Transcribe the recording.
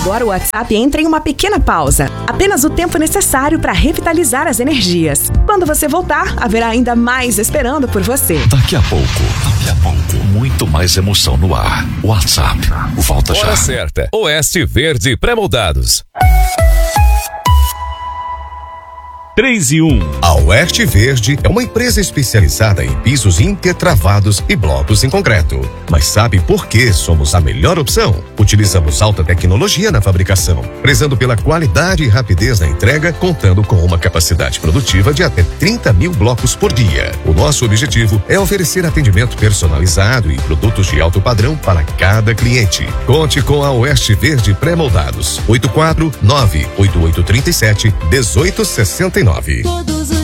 Agora o WhatsApp entra em uma pequena pausa. Apenas o tempo necessário para revitalizar as energias. Quando você voltar, haverá ainda mais esperando por você. Daqui a pouco, muito mais emoção no ar. WhatsApp, volta já. Hora certa, Oeste Verde Pré-moldados. 3 e 1. A Oeste Verde é uma empresa especializada em pisos impertravados e blocos em concreto. Mas sabe por que somos a melhor opção? Utilizamos alta tecnologia na fabricação, prezando pela qualidade e rapidez na entrega, contando com uma capacidade produtiva de até 30 mil blocos por dia. O nosso objetivo é oferecer atendimento personalizado e produtos de alto padrão para cada cliente. Conte com a Oeste Verde Pré-moldados. 849-8837-1869.